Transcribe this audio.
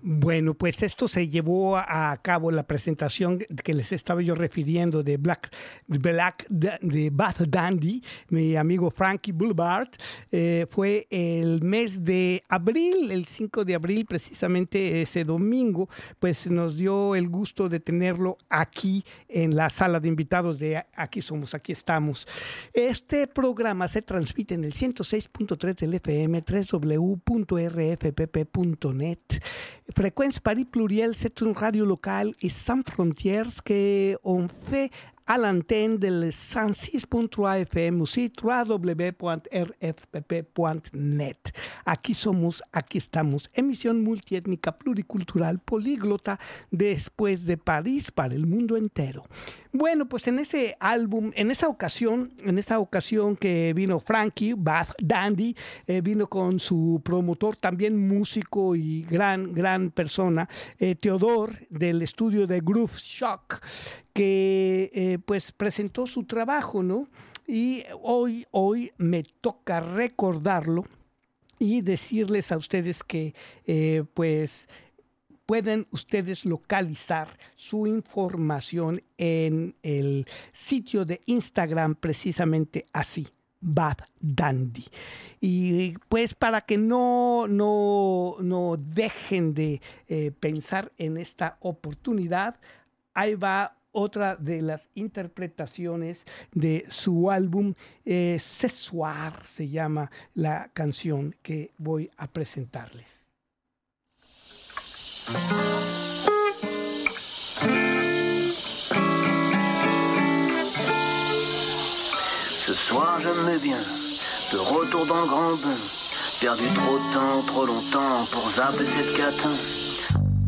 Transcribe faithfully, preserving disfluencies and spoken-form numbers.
Bueno, pues esto se llevó a cabo, la presentación que les estaba yo refiriendo de Black, Black de Bad Dandy, mi amigo Frankie Boulevard, eh, fue el mes de abril, el cinco de abril, precisamente ese domingo, pues nos dio el gusto de tenerlo aquí en la sala de invitados de Aquí Somos, Aquí Estamos. Este programa se transmite en el ciento seis punto tres del F M, doble u doble u doble u punto r f p p punto net. Fréquence Paris Pluriel, c'est une radio locale et sans frontières qu'on fait à l'antenne del cent six point trois F M, aussi doble u doble u doble u punto r f p p punto net. Aquí somos, aquí estamos. Emisión multiétnica, pluricultural, políglota, después de París para el mundo entero. Bueno, pues en ese álbum, en esa ocasión, en esa ocasión que vino Frankie, Bad Dandy, eh, vino con su promotor, también músico y gran, gran persona, eh, Teodor, del estudio de Groove Shock, que eh, pues presentó su trabajo, ¿no? Y hoy, hoy me toca recordarlo y decirles a ustedes que, eh, pues, pueden ustedes localizar su información en el sitio de Instagram, precisamente así, Bad Dandy. Y pues para que no, no, no dejen de eh, pensar en esta oportunidad, ahí va otra de las interpretaciones de su álbum, eh, Ce Soir se llama la canción que voy a presentarles. Ce soir je me mets bien, de retour dans le grand bain, perdu trop de temps, trop longtemps pour zapper cette catin.